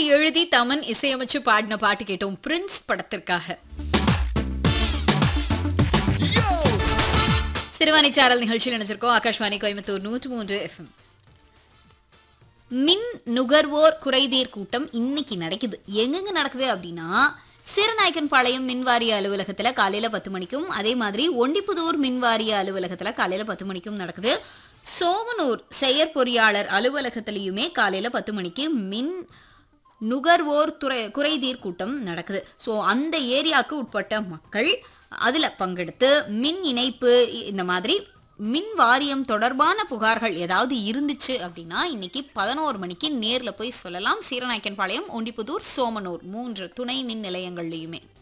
எழுதி தமன் இசையமைச்சு பாடின பாட்டு கேட்டோம் பிரின்ஸ் படத்திற்காக. சிறுவாணி சாரல் நிகழ்ச்சியில் நினைச்சிருக்கோம். ஆகாஷ்வாணி கோயம்புத்தூர் 103 FM. மின் நுகர்வோர் குறைதீர் கூட்டம் இன்னைக்கு நடக்குது. எங்கெங்க நடக்குது அப்படின்னா, சீரநாயக்கன்பாளையம் மின்வாரிய அலுவலகத்துல காலையில 10 மணிக்கும், அதே மாதிரி ஒண்டிப்புதூர் மின்வாரிய அலுவலகத்துல காலையில 10 மணிக்கும் நடக்குது. சோமனூர் செயற்பொறியாளர் அலுவலகத்திலையுமே காலையில 10 மணிக்கு மின் நுகர்வோர் குறைதீர் கூட்டம் நடக்குது. ஸோ அந்த ஏரியாவுக்கு உட்பட்ட மக்கள் அதில் பங்கெடுத்து மின் இணைப்பு, இந்த மாதிரி மின் வாரியம் தொடர்பான புகார்கள் ஏதாவது இருந்துச்சு அப்படின்னா இன்னைக்கு 11 மணிக்கு நேரில் போய் சொல்லலாம். சீரநாயக்கன்பாளையம், ஒண்டிப்புதூர், சோமனூர் 3 துணை மின் நிலையங்கள்லையுமே.